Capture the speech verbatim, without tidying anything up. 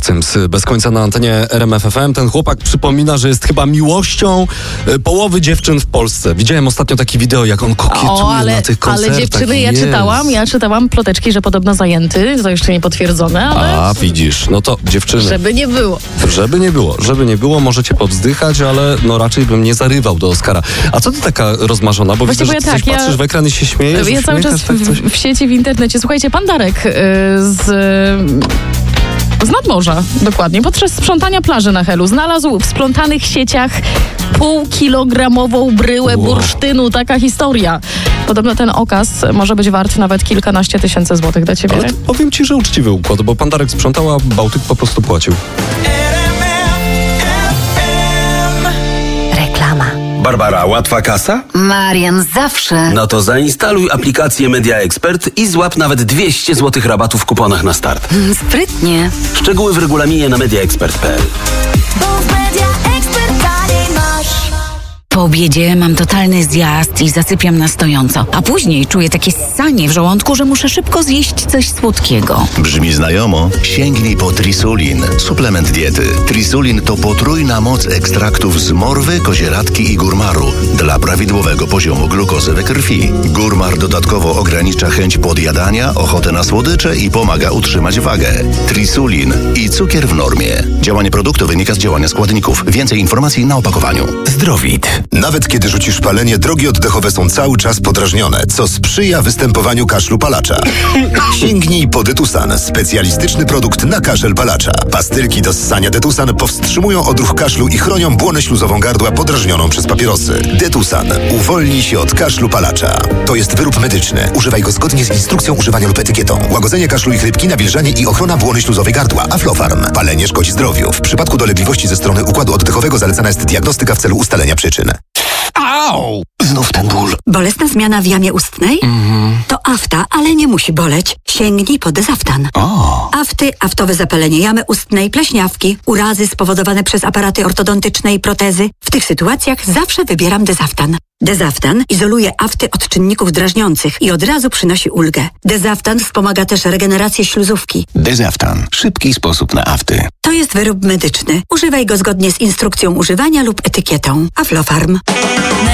Markowcem z Bez końca na antenie R M F F M. Ten chłopak przypomina, że jest chyba miłością y, połowy dziewczyn w Polsce. Widziałem ostatnio takie wideo, jak on kokietuje o, ale, na tych koncertach. Ale dziewczyny, ja Jest. czytałam, ja czytałam ploteczki, że podobno zajęty, to jeszcze nie potwierdzone, ale... A, widzisz, no to dziewczyny. Żeby nie było. Żeby nie było, żeby nie było, możecie powzdychać, ale no raczej bym nie zarywał do Oscara. A co ty taka rozmarzona? Bo Właśnie, widzę, bo że ja ty tak, coś ja- patrzysz w ekran i się śmiejesz. Ja cały czas uśmiechasz, tak coś? w, w sieci, w internecie. Słuchajcie, pan Darek y, z... Z nadmorza, dokładnie. Podczas sprzątania plaży na Helu znalazł w splątanych sieciach półkilogramową bryłę Wow. bursztynu. Taka historia. Podobno ten okaz może być wart nawet kilkanaście tysięcy złotych dla ciebie. Ale to powiem ci, że uczciwy układ, bo pan Darek sprzątał, a Bałtyk po prostu płacił. Reklama. Barbara, łatwa kasa? Marian, zawsze. No to zainstaluj aplikację Media Expert i złap nawet dwieście złotych rabatu w kuponach na start. Mm, Sprytnie. Szczegóły w regulaminie na mediaexpert kropka p l. Bo w Media Expert taniej masz. Po obiedzie mam totalny zjazd i zasypiam na stojąco. A później czuję takie ssanie w żołądku, że muszę szybko zjeść coś słodkiego. Brzmi znajomo? Sięgnij po Trisulin. Suplement diety. Trisulin to potrójna moc ekstraktów z morwy, kozieradki i górmaru dla prawidłowego poziomu glukozy we krwi. Górmar dodatkowo ogranicza chęć podjadania, ochotę na słodycze i pomaga utrzymać wagę. Trisulin i cukier w normie. Działanie produktu wynika z działania składników. Więcej informacji na opakowaniu. Zdrowit. Nawet kiedy rzucisz palenie, drogi oddechowe są cały czas podrażnione, co sprzyja występowaniu kaszlu palacza. Sięgnij po Detusan, specjalistyczny produkt na kaszel palacza. Pastylki do ssania Detusan powstrzymują odruch kaszlu i chronią błonę śluzową gardła podrażnioną przez papierosy. Detusan. Uwolnij się od kaszlu palacza. To jest wyrób medyczny. Używaj go zgodnie z instrukcją używania lub etykietą. Łagodzenie kaszlu i chrypki, nawilżanie i ochrona błony śluzowej gardła. Aflofarm. Palenie szkodzi zdrowiu. W przypadku dolegliwości ze strony układu oddechowego zalecana jest diagnostyka w celu ustalenia przyczyn. Au! Znów ten ból. Bolesna zmiana w jamie ustnej? To afta, ale nie musi boleć. Sięgnij po Dezaftan. O. Afty, aftowe zapalenie jamy ustnej, pleśniawki, urazy spowodowane przez aparaty ortodontyczne i protezy. W tych sytuacjach zawsze wybieram Dezaftan. Dezaftan izoluje afty od czynników drażniących i od razu przynosi ulgę. Dezaftan wspomaga też regenerację śluzówki. Dezaftan. Szybki sposób na afty. To jest wyrób medyczny. Używaj go zgodnie z instrukcją używania lub etykietą. Aflofarm.